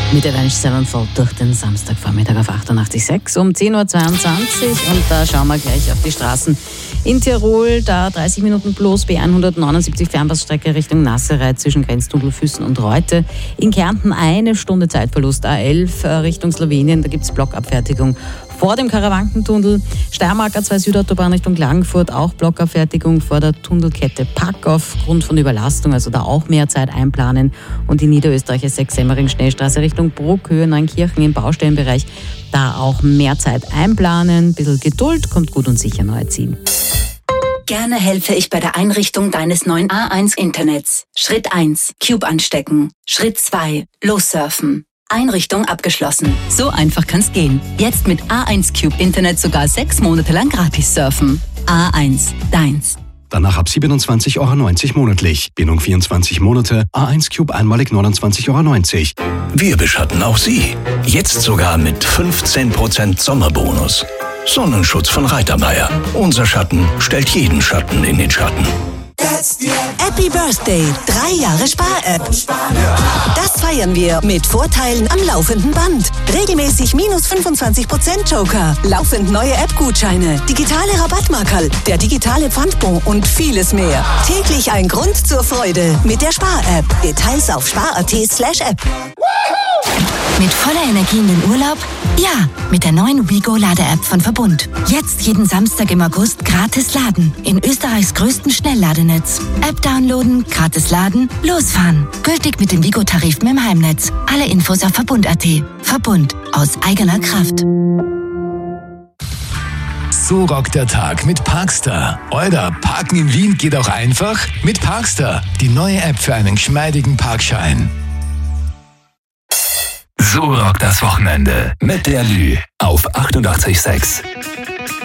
Mit Avenged Sevenfold durch den Samstagvormittag auf 88.6 um 10.22 Uhr. Und da schauen wir gleich auf die Straßen in Tirol. Da 30 Minuten plus B179 Fernpassstrecke Richtung Nassereit zwischen Grenztunnel Füssen und Reute. In Kärnten 1 Stunde Zeitverlust, A11 Richtung Slowenien. Da gibt es Blockabfertigung vor dem Karawankentunnel. Steiermark A2 Südautobahn Richtung Klagenfurt, auch Blockabfertigung vor der Tunnelkette Pack aufgrund von Überlastung, also da auch mehr Zeit einplanen. Und die Niederösterreicher 6 Semmering Schnellstraße Richtung Bruckhöhe, Neunkirchen im Baustellenbereich, da auch mehr Zeit einplanen. Ein bisschen Geduld, kommt gut und sicher neu ziehen. Gerne helfe ich bei der Einrichtung deines neuen A1 Internets. Schritt 1, Cube anstecken. Schritt 2, lossurfen. Einrichtung abgeschlossen. So einfach kann's gehen. Jetzt mit A1 Cube Internet sogar 6 Monate lang gratis surfen. A1, deins. Danach ab 27,90 € monatlich. Bindung 24 Monate. A1 Cube einmalig 29,90 €. Wir beschatten auch Sie. Jetzt sogar mit 15% Sommerbonus. Sonnenschutz von Reitermeier. Unser Schatten stellt jeden Schatten in den Schatten. Happy Birthday, 3 Jahre Spar-App. Das feiern wir mit Vorteilen am laufenden Band. Regelmäßig minus 25% Joker, laufend neue App-Gutscheine, digitale Rabattmarkerl, der digitale Pfandbon und vieles mehr. Täglich ein Grund zur Freude mit der Spar-App. Details auf spar.at/app. Mit voller Energie in den Urlaub? Ja, mit der neuen WeGo-Lade-App von Verbund. Jetzt jeden Samstag im August gratis laden. In Österreichs größten Schnellladenetz. App downloaden, gratis laden, losfahren. Gültig mit den WeGo-Tarifen im Heimnetz. Alle Infos auf Verbund.at. Verbund. Aus eigener Kraft. So rockt der Tag mit Parkstar. Oder Parken in Wien geht auch einfach mit Parkstar. Die neue App für einen geschmeidigen Parkschein. So rockt das Wochenende mit der Lü auf 88.6.